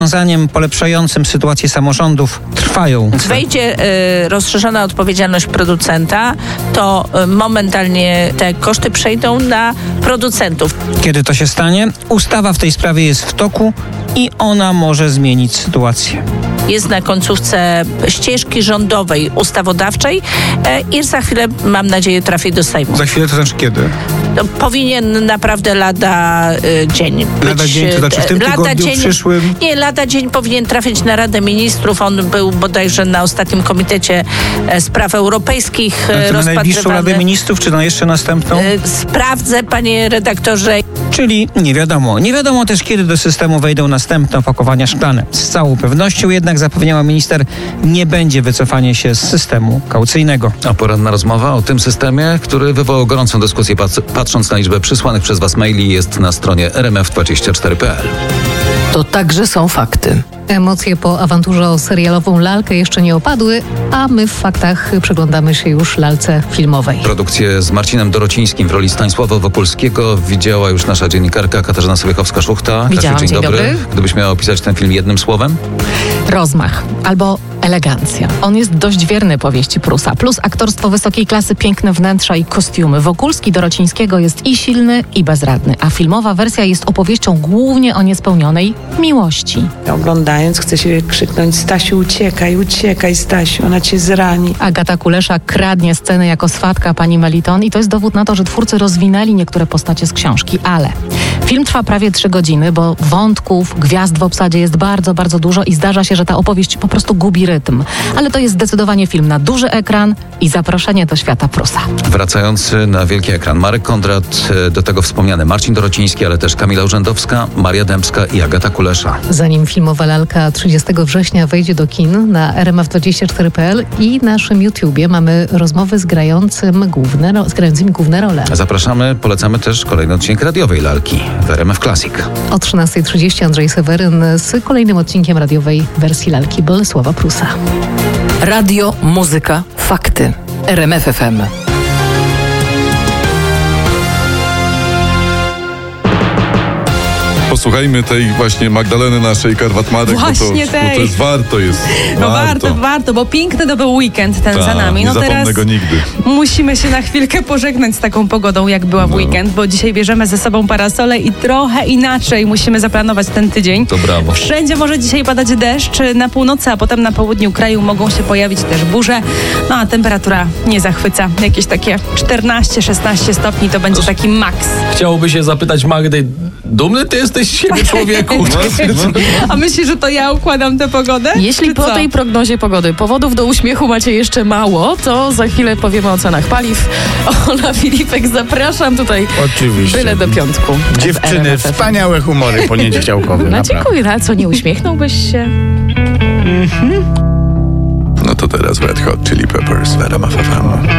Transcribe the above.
rozwiązaniem polepszającym sytuację samorządów trwają. Wejdzie rozszerzona odpowiedzialność producenta, to momentalnie te koszty przejdą na producentów. Kiedy to się stanie? Ustawa w tej sprawie jest w toku i ona może zmienić sytuację. Jest na końcówce ścieżki rządowej, ustawodawczej i za chwilę, mam nadzieję, trafi do Sejmu. Za chwilę to znaczy kiedy? To powinien naprawdę lada dzień być. Lada dzień, to znaczy w tym tygodniu przyszłym? Nie, lada dzień powinien trafić na Radę Ministrów. On był bodajże na ostatnim Komitecie Spraw Europejskich rozpatrywany. Na najbliższą Radę Ministrów, czy na jeszcze następną? Sprawdzę, panie redaktorze. Czyli nie wiadomo. Nie wiadomo też, kiedy do systemu wejdą następne opakowania szklane. Z całą pewnością jednak, zapewniała minister, nie będzie wycofania się z systemu kaucyjnego. A poranna rozmowa o tym systemie, który wywołał gorącą dyskusję, patrząc na liczbę przysłanych przez Was maili, jest na stronie rmf24.pl. To także są fakty. Emocje po awanturze o serialową lalkę jeszcze nie opadły, a my w faktach przyglądamy się już lalce filmowej. Produkcję z Marcinem Dorocińskim w roli Stanisława Wokulskiego widziała już nasza dziennikarka Katarzyna Sobiechowska-Szuchta. Widziałam, Kasiu, dzień dobry. Gdybyś miała opisać ten film jednym słowem? Rozmach albo elegancja. On jest dość wierny powieści Prusa. Plus aktorstwo wysokiej klasy, piękne wnętrza i kostiumy. Wokulski Dorocińskiego jest i silny, i bezradny, a filmowa wersja jest opowieścią głównie o niespełnionej miłości. Oglądając chce się krzyknąć: Stasiu, uciekaj, uciekaj, Stasiu, ona cię zrani. Agata Kulesza kradnie scenę jako swatka pani Meliton i to jest dowód na to, że twórcy rozwinęli niektóre postacie z książki, ale film trwa prawie 3 godziny, bo wątków, gwiazd w obsadzie jest bardzo, bardzo dużo i zdarza się, że ta opowieść po prostu gubi rytm. Ale to jest zdecydowanie film na duży ekran i zaproszenie do świata Prusa. Wracając na wielki ekran, Marek Kondrat, do tego wspomniany Marcin Dorociński, ale też Kamila Urzędowska, Maria Dębska i Agata Kulesza. Zanim filmowa lalka 30 września wejdzie do kin, na rmf24.pl i naszym YouTubie mamy rozmowy z grającymi główne role. Zapraszamy, polecamy też kolejny odcinek radiowej lalki w RMF Classic. O 13:30 Andrzej Seweryn z kolejnym odcinkiem radiowej wersji lalki Bolesława Prusa. Radio, muzyka, fakty. RMF FM. Posłuchajmy tej właśnie Magdaleny naszej Karwat-Marek, Właśnie bo to jest warto, bo piękny to był weekend ten za nami. Nie zapomnę go nigdy. Musimy się na chwilkę pożegnać z taką pogodą, jak była w weekend, bo dzisiaj bierzemy ze sobą parasole i trochę inaczej musimy zaplanować ten tydzień. To brawo. Wszędzie może dzisiaj padać deszcz, na północy, a potem na południu kraju mogą się pojawić też burze. No a temperatura nie zachwyca. Jakieś takie 14-16 stopni to będzie taki maks. Chciałoby się zapytać Magdy, dumny ty jesteś z siebie, człowieku? A myślisz, że to ja układam tę pogodę? Jeśli po tej prognozie pogody powodów do uśmiechu macie jeszcze mało, to za chwilę powiemy o cenach paliw. Ola Filipek, zapraszam tutaj. Oczywiście. Byle do piątku. Dziewczyny, wspaniałe humory poniedziałkowe. No dziękuję, a co, nie uśmiechnąłbyś się? No to teraz Red Hot Chili Peppers w RMF FM.